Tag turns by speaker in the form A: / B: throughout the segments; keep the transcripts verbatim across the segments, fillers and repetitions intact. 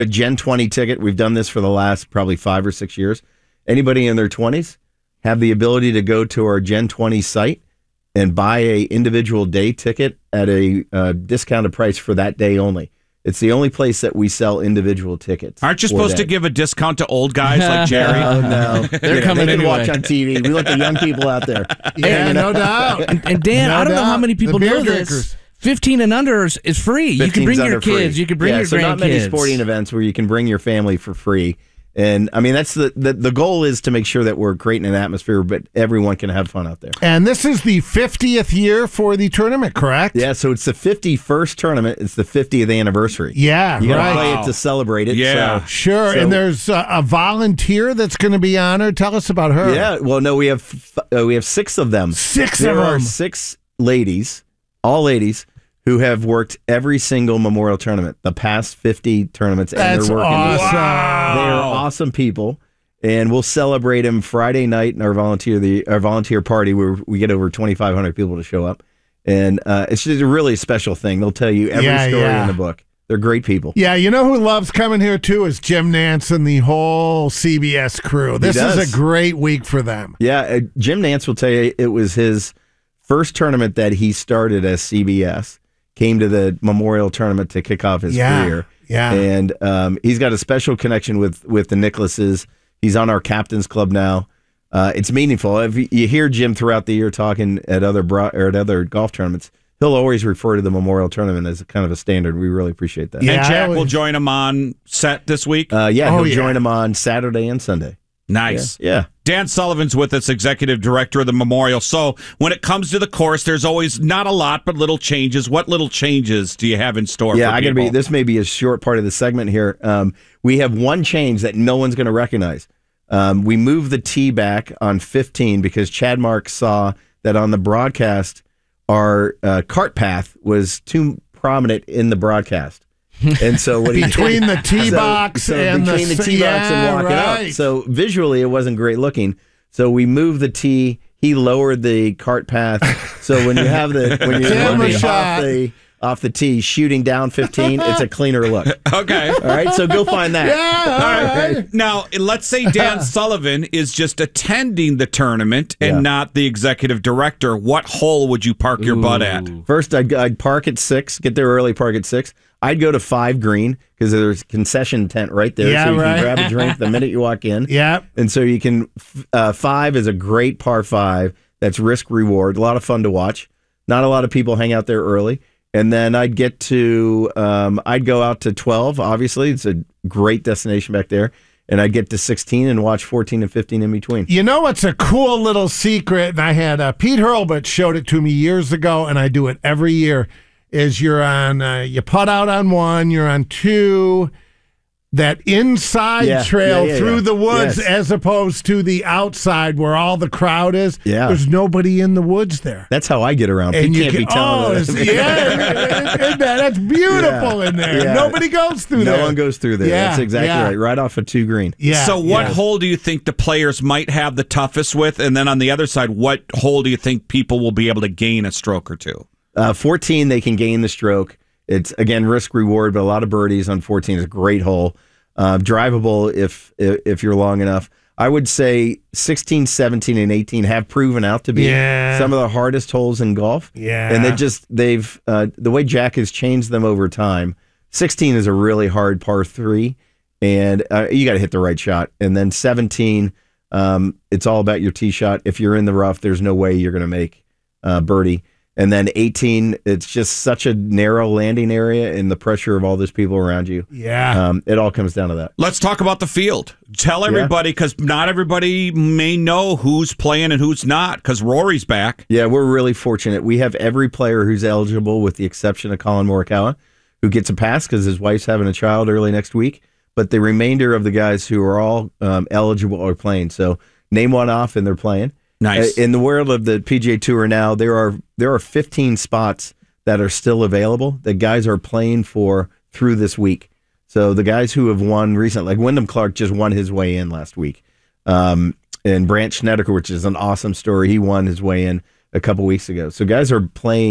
A: a Gen twenty ticket. We've done this for the last probably five or six years. Anybody in their twenties have the ability to go to our Gen twenty site and buy a individual day ticket at a uh, discounted price for that day only. It's the only place that we sell individual tickets.
B: Aren't you supposed to give a discount to old guys like Jerry?
A: Oh, no.
C: They're
A: you know,
C: coming
A: they can
C: anyway.
A: watch on T V. We let the young people out there.
D: Yeah,
A: you know?
D: no doubt.
C: And, and Dan,
D: No
C: I don't know
D: doubt.
C: how many people
D: The beer
C: know
D: drinkers.
C: this. fifteen and under is, is free. You can bring your kids.
A: Free.
C: You can bring
A: yeah,
C: your
A: so
C: grandkids.
A: not many sporting events where you can bring your family for free. And I mean, that's the, the the goal is to make sure that we're creating an atmosphere, but everyone can have fun out there.
D: And this is the fiftieth year for the tournament, correct?
A: Yeah, so it's the fifty-first tournament. It's the fiftieth anniversary.
D: Yeah,
A: you got to
D: right.
A: play it to celebrate it.
B: Yeah.
A: so,
D: Sure.
A: so-
D: and there's a, a volunteer that's going to be honored. Tell us about her.
A: Yeah, well, no, we have uh, we have six of them.
D: Six
A: there
D: of
A: are
D: them.
A: six ladies, all ladies, who have worked every single Memorial tournament, the past fifty tournaments, and
D: That's
A: they're working.
D: awesome.
A: They are awesome people, and we'll celebrate them Friday night in our volunteer the our volunteer party where we get over twenty-five hundred people to show up, and uh, it's just a really special thing. They'll tell you every
D: Yeah,
A: story
D: yeah.
A: in the book. They're great people.
D: Yeah, you know who loves coming here too is Jim Nance and the whole C B S crew. This is
A: does.
D: a great week for them.
A: Yeah, uh, Jim Nance will tell you it was his first tournament that he started as C B S. Came to the Memorial Tournament to kick off his
D: Yeah,
A: career.
D: yeah.
A: And um, he's got a special connection with, with the Nicholases. He's on our captain's club now. Uh, it's meaningful. If you- you hear Jim throughout the year talking at other bro- or at other golf tournaments, he'll always refer to the Memorial Tournament as kind of a standard. We really appreciate that.
D: Yeah.
B: And
D: I
B: Jack will
D: always-
B: join him on set this week.
A: Uh, yeah,
D: Oh,
A: he'll
D: yeah.
A: join him on Saturday and Sunday.
B: Nice.
A: Yeah.
B: Dan Sullivan's with us, executive director of the Memorial. So when it comes to the course, there's always not a lot, but little changes. What little changes do you have in store
A: Yeah,
B: for
A: I gotta
B: people?
A: be. This may be a short part of the segment here. Um, we have one change that no one's going to recognize. Um, we moved the tee back on fifteen because Chad Mark saw that on the broadcast, our uh, cart path was too prominent in the broadcast. And so what he
D: Between the tee
A: so-
D: box
A: so
D: and
A: between
D: the,
A: the tee box
D: yeah,
A: and walking
D: right.
A: up. So visually, it wasn't great looking. So we moved the tee. He lowered the cart path. So when you have the when you're
D: Camera
A: looking
D: shot.
A: off the off the tee, shooting down fifteen, it's a cleaner look.
B: Okay.
A: All right, so go find that.
D: Yeah, all right.
B: Now, let's say Dan Sullivan is just attending the tournament and
A: Yeah.
B: not the executive director. What hole would you park your butt at?
A: First, I'd, I'd park at six. Get there early. Park at six. I'd go to five green because there's a concession tent right there,
D: Yeah,
A: so you
D: right.
A: can grab a drink the minute you walk in.
D: Yeah.
A: And so you can. Uh, five is a great par five. That's risk reward. A lot of fun to watch. Not a lot of people hang out there early. And then I'd get to. Um, I'd go out to twelve. Obviously, it's a great destination back there. And I'd get to sixteen and watch fourteen and fifteen in between.
D: You know what's a cool little secret? And I had uh, Pete Hurlbut showed it to me years ago, and I do it every year. Is you're on, uh, you putt out on one, you're on two, that inside
A: Yeah,
D: trail
A: yeah, yeah,
D: through
A: yeah.
D: the woods
A: Yes.
D: as opposed to the outside where all the crowd is.
A: Yeah.
D: There's nobody in the woods there.
A: That's how I get around.
D: And
A: you
D: you
A: can't
D: can,
A: be telling
D: oh,
A: me
D: it's-
A: that.
D: yeah, isn't that- that's beautiful
A: Yeah,
D: in there.
A: yeah.
D: Nobody goes through
A: No
D: there.
A: one goes through there.
D: Yeah,
A: That's exactly
D: yeah.
A: right. Right off of two green.
D: Yeah.
B: So what
D: yeah.
B: hole do you think the players might have the toughest with? And then on the other side, what hole do you think people will be able to gain a stroke or two?
A: Uh, fourteen, they can gain the stroke. It's, again, risk reward, but a lot of birdies on fourteen is a great hole. Uh, drivable if, if if you're long enough. I would say sixteen, seventeen, and eighteen have proven out to be
D: Yeah.
A: some of the hardest holes in golf.
D: Yeah.
A: And they just, they've, uh, the way Jack has changed them over time. sixteen is a really hard par three, and uh, you got to hit the right shot. And then seventeen, um, it's all about your tee shot. If you're in the rough, there's no way you're going to make uh, birdie. And then eighteen, it's just such a narrow landing area and the pressure of all those people around you.
D: Yeah.
A: Um, it all comes down to that.
B: Let's talk about the field. Tell everybody, because not everybody may know who's playing and who's not, because Rory's back.
A: Yeah, we're really fortunate. We have every player who's eligible with the exception of Colin Morikawa, who gets a pass because his wife's having a child early next week. But the remainder of the guys who are all um, eligible are playing. So name one off and they're playing.
B: Nice.
A: Uh, In the world of the P G A Tour now, there are there are fifteen spots that are still available that guys are playing for through this week. So the guys who have won recently, like Wyndham Clark just won his way in last week. Um, and Brandt Snedeker, which is an awesome story, he won his way in a couple weeks ago. So guys are playing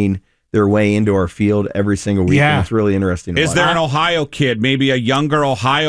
A: their way into our field every single week.
D: Yeah.
A: And it's really interesting to
B: Is
A: watch.
B: there an Ohio kid, maybe a younger Ohio